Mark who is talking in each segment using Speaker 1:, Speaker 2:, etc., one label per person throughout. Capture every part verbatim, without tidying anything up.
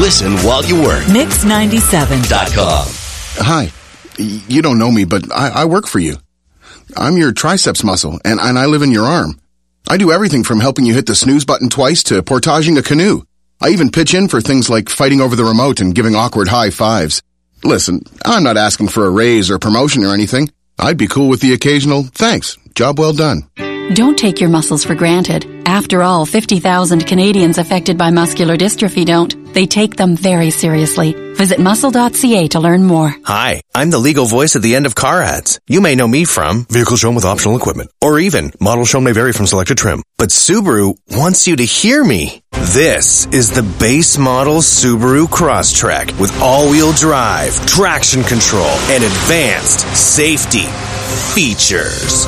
Speaker 1: Listen while you work.
Speaker 2: Mix ninety-seven
Speaker 1: dot com.
Speaker 3: Hi. You don't know me, but I, I work for you. I'm your triceps muscle, and, and I live in your arm. I do everything from helping you hit the snooze button twice to portaging a canoe. I even pitch in for things like fighting over the remote and giving awkward high fives. Listen, I'm not asking for a raise or promotion or anything. I'd be cool with the occasional, thanks, job well done.
Speaker 4: Don't take your muscles for granted. After all, fifty thousand Canadians affected by muscular dystrophy don't. They take them very seriously. Visit muscle dot c a to learn more.
Speaker 5: Hi, I'm the legal voice at the end of car ads. You may know me from vehicle shown with optional equipment, or even model shown may vary from selected trim. But Subaru wants you to hear me. This is the base model Subaru Crosstrek with all-wheel drive, traction control, and advanced safety features.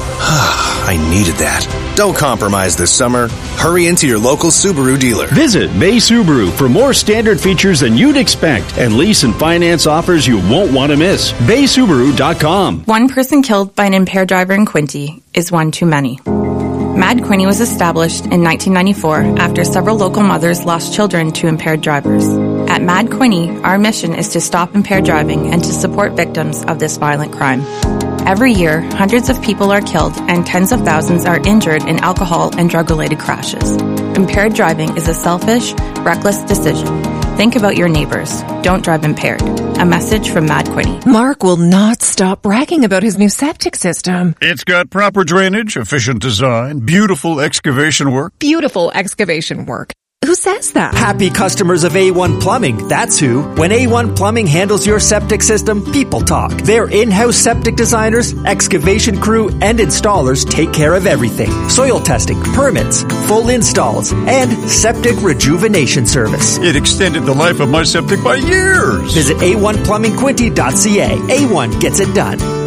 Speaker 5: I needed that. Don't compromise this summer. Hurry into your local Subaru dealer.
Speaker 6: Visit Bay Subaru for more standard features than you'd expect and lease and finance offers you won't want to miss. bay subaru dot com.
Speaker 7: One person killed by an impaired driver in Quinte is one too many. Mad Quinte was established in nineteen ninety-four after several local mothers lost children to impaired drivers. At Mad Quinte, our mission is to stop impaired driving and to support victims of this violent crime. Every year, hundreds of people are killed and tens of thousands are injured in alcohol and drug-related crashes. Impaired driving is a selfish, reckless decision. Think about your neighbors. Don't drive impaired. A message from Mad Quinte.
Speaker 8: Mark will not stop bragging about his new septic system.
Speaker 9: It's got proper drainage, efficient design, beautiful excavation work.
Speaker 8: Beautiful excavation work. Who says that?
Speaker 10: Happy customers of A one Plumbing, that's who. When A one Plumbing handles your septic system, people talk. Their in-house septic designers, excavation crew, and installers take care of everything. Soil testing, permits, full installs, and septic rejuvenation service.
Speaker 9: It extended the life of my septic by years.
Speaker 10: Visit a one plumbing quinte dot c a. A one gets it done.